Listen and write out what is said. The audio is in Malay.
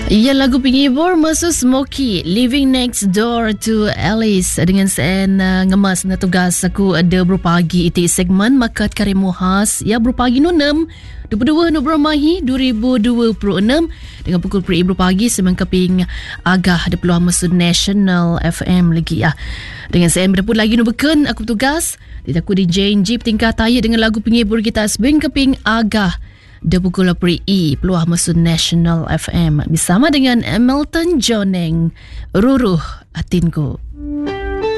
Ya, lagu penghibur Masu Smoky, Living Next Door to Alice. Dengan sen ngemas na tugas aku ada berpagi iti segmen Makat Karimu Khas ya berpagi no 6 22 November 2026 dengan pukul peri berpagi semangkaping agah ada peluang masuk National FM lagi ya. Dengan sen berpun lagi no beken aku tugas aku di JNG tingkat tayar dengan lagu penghibur kita semangkaping agah dia pukul peri peluang masuk National FM bersama dengan Milton Joneng Ruruh Atinku.